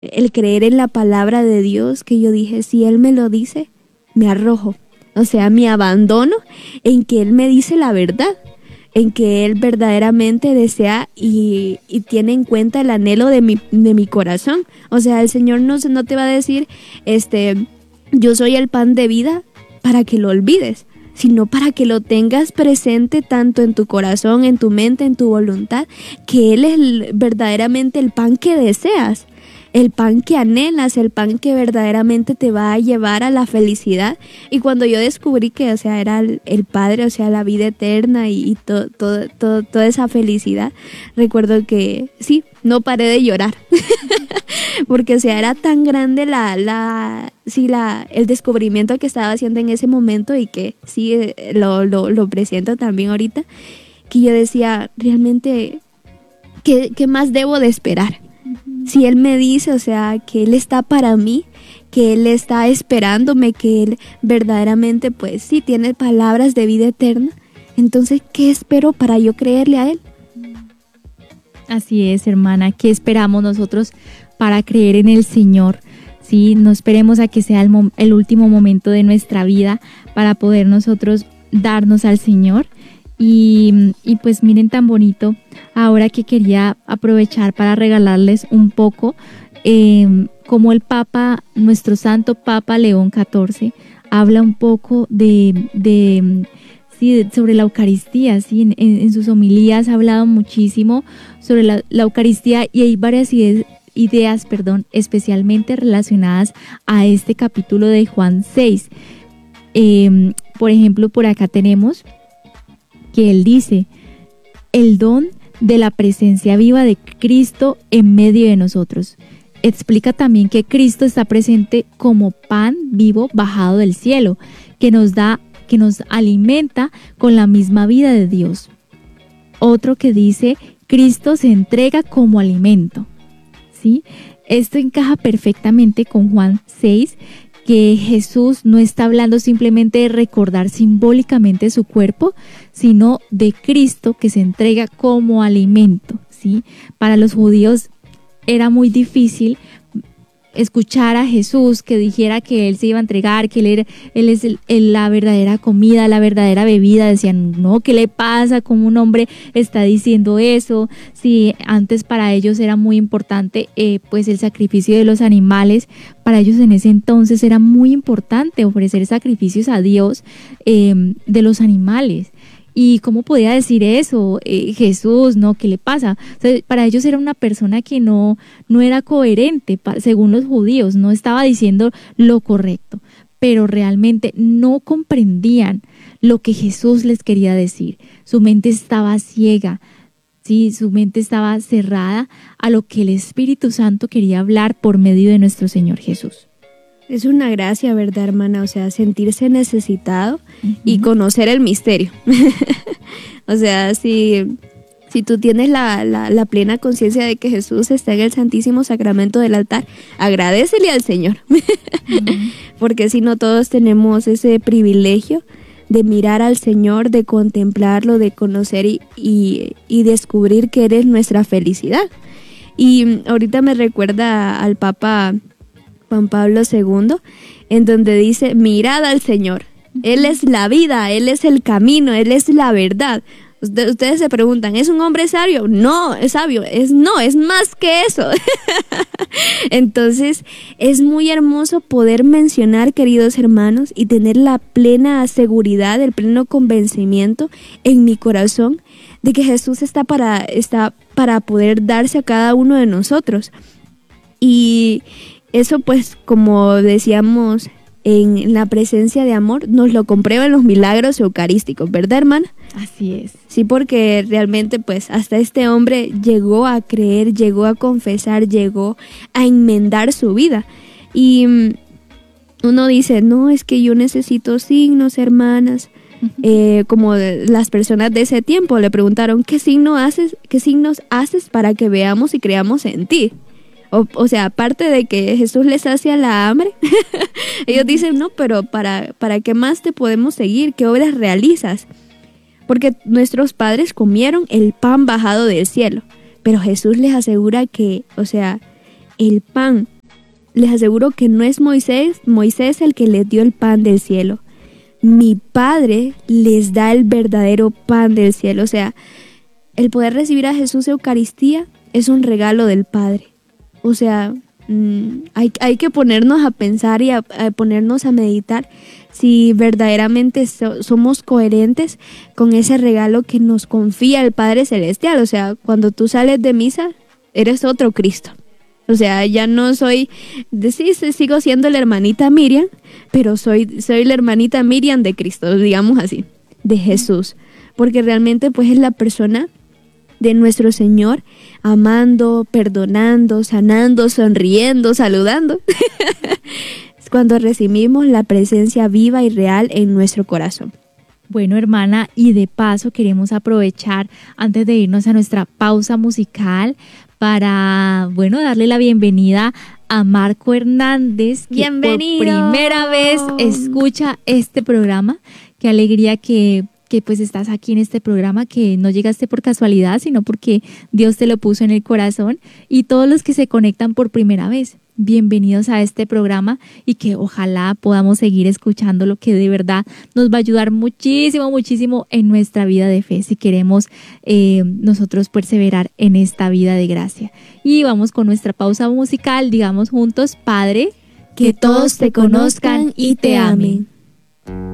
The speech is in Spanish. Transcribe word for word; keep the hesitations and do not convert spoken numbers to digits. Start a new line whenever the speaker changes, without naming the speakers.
el creer en la palabra de Dios, que yo dije, si Él me lo dice, me arrojo. O sea, me abandono en que Él me dice la verdad, en que Él verdaderamente desea y, y tiene en cuenta el anhelo de mi, de mi corazón. O sea, el Señor no, no te va a decir, este, yo soy el pan de vida para que lo olvides, sino para que lo tengas presente tanto en tu corazón, en tu mente, en tu voluntad, que Él es el, verdaderamente el pan que deseas, el pan que anhelas, el pan que verdaderamente te va a llevar a la felicidad. Y cuando yo descubrí que, o sea, era el, el Padre, o sea, la vida eterna y, y todo, todo, todo, toda esa felicidad, recuerdo que sí, no paré de llorar. Porque, o sea, era tan grande la, la, sí, la, el descubrimiento que estaba haciendo en ese momento, y que sí, lo, lo, lo presiento también ahorita, que yo decía, realmente, ¿qué, qué más debo de esperar? Si Él me dice, o sea, que Él está para mí, que Él está esperándome, que Él verdaderamente, pues sí, tiene palabras de vida eterna, entonces, ¿qué espero para yo creerle a Él?
Así es, hermana. ¿Qué esperamos nosotros para creer en el Señor? Sí, no esperemos a que sea el, mom- el último momento de nuestra vida para poder nosotros darnos al Señor. Y, y pues miren tan bonito, ahora que quería aprovechar para regalarles un poco, eh, como el Papa, nuestro Santo Papa León catorce, habla un poco de, de, sí, de sobre la Eucaristía, ¿sí? En, en, en sus homilías ha hablado muchísimo sobre la, la Eucaristía, y hay varias ideas, ideas perdón, especialmente relacionadas a este capítulo de Juan seis. Eh, por ejemplo, por acá tenemos que él dice, el don de la presencia viva de Cristo en medio de nosotros. Explica también que Cristo está presente como pan vivo bajado del cielo, que nos da, que nos alimenta con la misma vida de Dios. Otro que dice, Cristo se entrega como alimento. ¿Sí? Esto encaja perfectamente con Juan seis, que Jesús no está hablando simplemente de recordar simbólicamente su cuerpo, sino de Cristo que se entrega como alimento, ¿sí? Para los judíos era muy difícil escuchar a Jesús que dijera que Él se iba a entregar, que Él, era, él es el, el, la verdadera comida, la verdadera bebida. Decían, no, ¿qué le pasa? ¿Cómo un hombre está diciendo eso? Sí, antes para ellos era muy importante eh, pues el sacrificio de los animales. Para ellos en ese entonces era muy importante ofrecer sacrificios a Dios eh, de los animales. ¿Y cómo podía decir eso? Eh, Jesús, ¿no? ¿Qué le pasa? O sea, para ellos era una persona que no, no era coherente, pa, según los judíos, no estaba diciendo lo correcto, pero realmente no comprendían lo que Jesús les quería decir. Su mente estaba ciega, ¿sí? Su mente estaba cerrada a lo que el Espíritu Santo quería hablar por medio de nuestro Señor Jesús.
Es una gracia, ¿verdad, hermana? O sea, sentirse necesitado uh-huh. y conocer el misterio. O sea, si, si tú tienes la, la, la plena conciencia de que Jesús está en el Santísimo Sacramento del altar, agradécele al Señor. Uh-huh. Porque si no, todos tenemos ese privilegio de mirar al Señor, de contemplarlo, de conocer y, y, y descubrir que eres nuestra felicidad. Y ahorita me recuerda al Papa Juan Pablo segundo, en donde dice, mirad al Señor, Él es la vida, Él es el camino, Él es la verdad. Ustedes se preguntan, ¿es un hombre sabio? No, es sabio, es no, es más que eso. Entonces, es muy hermoso poder mencionar, queridos hermanos, y tener la plena seguridad, el pleno convencimiento en mi corazón de que Jesús está para, está para poder darse a cada uno de nosotros. Y eso, pues, como decíamos, en la presencia de amor, nos lo comprueba en los milagros eucarísticos, ¿verdad, hermana?
Así es.
Sí, porque realmente, pues, hasta este hombre llegó a creer, llegó a confesar, llegó a enmendar su vida. Y uno dice, no, es que yo necesito signos, hermanas. Uh-huh. Eh, como las personas de ese tiempo le preguntaron, ¿qué signo haces, qué signos haces para que veamos y creamos en ti? O, o sea, aparte de que Jesús les sacia la hambre, ellos dicen, no, pero ¿para, ¿para qué más te podemos seguir? ¿Qué obras realizas? Porque nuestros padres comieron el pan bajado del cielo, pero Jesús les asegura que, o sea, el pan. Les aseguro que no es Moisés, Moisés el que les dio el pan del cielo. Mi Padre les da el verdadero pan del cielo. O sea, el poder recibir a Jesús Eucaristía es un regalo del Padre. O sea, mmm, hay, hay que ponernos a pensar y a, a ponernos a meditar si verdaderamente so, somos coherentes con ese regalo que nos confía el Padre Celestial. O sea, cuando tú sales de misa, eres otro Cristo. O sea, ya no soy, sí, sigo siendo la hermanita Miriam, pero soy, soy la hermanita Miriam de Cristo, digamos así, de Jesús. Porque realmente pues es la persona de nuestro Señor, amando, perdonando, sanando, sonriendo, saludando. Es cuando recibimos la presencia viva y real en nuestro corazón.
Bueno, hermana, y de paso queremos aprovechar antes de irnos a nuestra pausa musical para, bueno, darle la bienvenida a Marco Hernández, que
¡bienvenido!
Por primera vez escucha este programa. Qué alegría que, que pues estás aquí en este programa, que no llegaste por casualidad, sino porque Dios te lo puso en el corazón. Y todos los que se conectan por primera vez, bienvenidos a este programa y que ojalá podamos seguir escuchando lo que de verdad nos va a ayudar muchísimo, muchísimo en nuestra vida de fe, si queremos eh, nosotros perseverar en esta vida de gracia. Y vamos con nuestra pausa musical, digamos juntos: Padre,
que todos te conozcan y te amen.